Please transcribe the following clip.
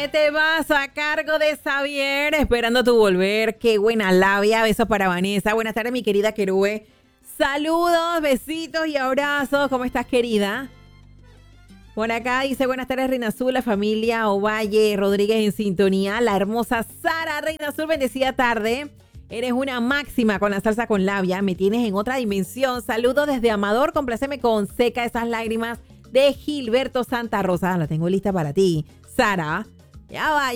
te vas a cargo de Xavier, esperando tu volver. Qué buena labia. Besos para Vanessa. Buenas tardes, mi querida Querube. Saludos, besitos y abrazos. ¿Cómo estás, querida? Por acá dice, buenas tardes, Reina Azul, la familia Ovalle Rodríguez en sintonía. La hermosa Sara, Reina Azul, bendecida tarde. Eres una máxima con la salsa con labia. Me tienes en otra dimensión. Saludos desde Amador. Compláceme con Seca esas lágrimas de Gilberto Santa Rosa. La tengo lista para ti. Sara, ya va.